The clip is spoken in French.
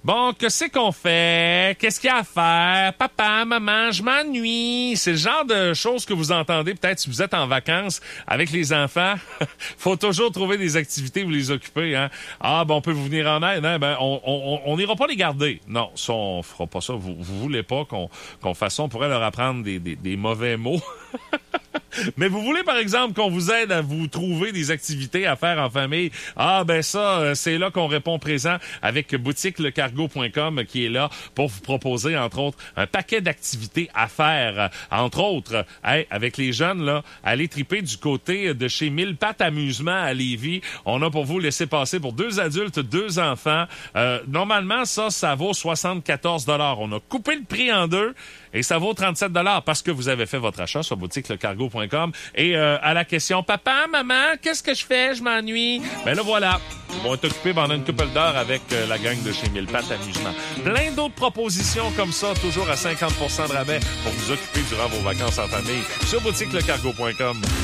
Bon, que c'est qu'on fait? Qu'est-ce qu'il y a à faire? Papa, maman, je m'ennuie. C'est le genre de choses que vous entendez peut-être si vous êtes en vacances avec les enfants. Faut toujours trouver des activités où les occuper, hein. Ah, ben, on peut vous venir en aide, hein? Ben, on n'ira pas les garder. Non, ça, on fera pas ça. Vous voulez pas qu'on fasse ça. On pourrait leur apprendre des mauvais mots. Mais vous voulez, par exemple, qu'on vous aide à vous trouver des activités à faire en famille? Ah, ben ça, c'est là qu'on répond présent avec boutiquelecargo.com qui est là pour vous proposer, entre autres, un paquet d'activités à faire. Entre autres, avec les jeunes, là, allez triper du côté de chez Mille Pattes Amusement à Lévis. On a pour vous laissé passer pour 2 adultes, 2 enfants. Normalement, ça vaut 74 $. On a coupé le prix en deux. Et ça vaut 37 $ parce que vous avez fait votre achat sur boutiquelecargo.com. Et à la question, papa, maman, qu'est-ce que je fais? Je m'ennuie. Ben là, voilà. Ils vont être occupés pendant une couple d'heures avec la gang de chez Mille Pattes Amusement. Plein d'autres propositions comme ça, toujours à 50 % de rabais pour vous occuper durant vos vacances en famille sur boutiquelecargo.com.